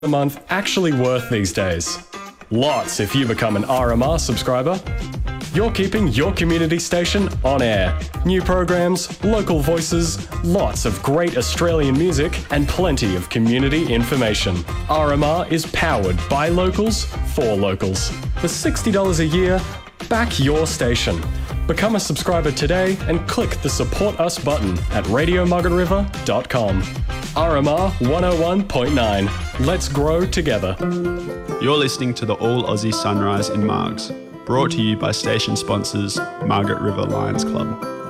a month actually worth these days? Lots if you become an RMR subscriber. You're keeping your community station on air. New programs, local voices, lots of great Australian music, and plenty of community information. RMR is powered by locals for locals. For $60 a year, back your station. Become a subscriber today and click the Support Us button at radiomargaretriver.com. RMR 101.9. Let's grow together. You're listening to the All Aussie Sunrise in Margs, brought to you by station sponsors Margaret River Lions Club.